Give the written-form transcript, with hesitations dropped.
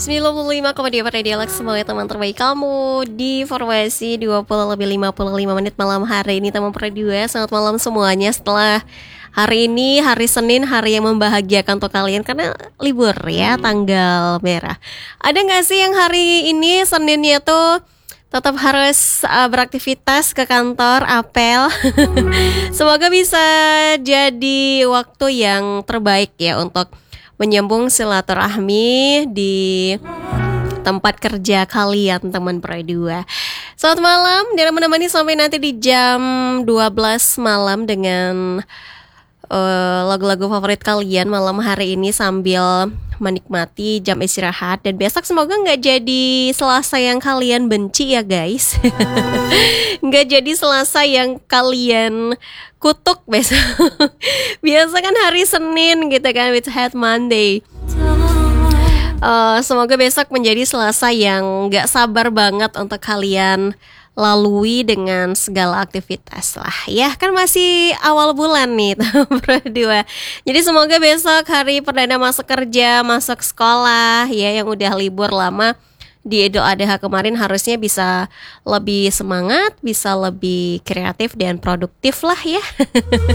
95,2 Radio Lex, semoga teman terbaik kamu di formasi 20 lebih 55 menit malam hari ini teman berdua. Selamat malam semuanya setelah hari ini, hari Senin, hari yang membahagiakan untuk kalian karena libur ya, tanggal merah. Ada gak sih yang hari ini Seninnya tuh tetap harus beraktivitas ke kantor, apel? Semoga bisa jadi waktu yang terbaik ya untuk menyambung silaturahmi di tempat kerja kalian teman berdua. Selamat malam dan menemani sampai nanti di jam 12 malam dengan lagu-lagu favorit kalian malam hari ini sambil menikmati jam istirahat. Dan besok semoga gak jadi Selasa yang kalian benci ya guys. Gak jadi Selasa yang kalian kutuk besok. Biasa kan hari Senin gitu kan, with head Monday. Semoga besok menjadi Selasa yang gak sabar banget untuk kalian lalui dengan segala aktivitas lah. Ya kan masih awal bulan nih berdua. Jadi semoga besok hari perdana masuk kerja, masuk sekolah ya, yang udah libur lama di Idul Adha kemarin harusnya bisa lebih semangat, bisa lebih kreatif dan produktif lah ya.